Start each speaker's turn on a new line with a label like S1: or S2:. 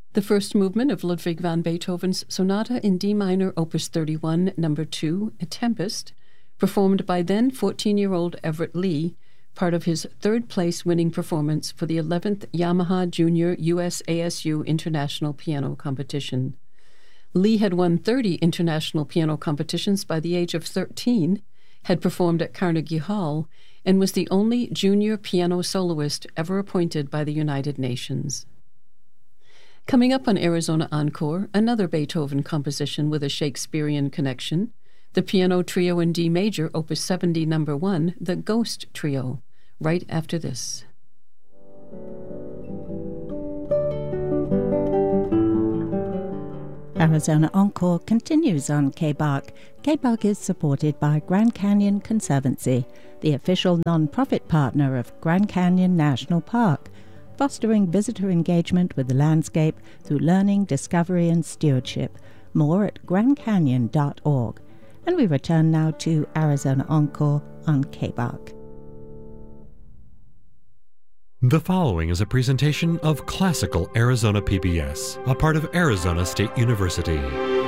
S1: The first movement of Ludwig van Beethoven's Sonata in D minor, Opus 31, No. 2, A Tempest, performed by then 14-year-old Everett Lee, part of his third-place winning performance for the 11th Yamaha Junior USASU International Piano Competition. Lee had won 30 international piano competitions by the age of 13, had performed at Carnegie Hall, and was the only junior piano soloist ever appointed by the United Nations. Coming up on Arizona Encore, another Beethoven composition with a Shakespearean connection, the piano trio in D major, Opus 70, No. 1, the Ghost Trio, right after this.
S2: Arizona Encore continues on KBARC. KBARC is supported by Grand Canyon Conservancy, the official non-profit partner of Grand Canyon National Park, fostering visitor engagement with the landscape through learning, discovery, and stewardship. More at grandcanyon.org. And we return now to Arizona Encore on KBARC.
S3: The following is a presentation of Classical Arizona PBS, a part of Arizona State University.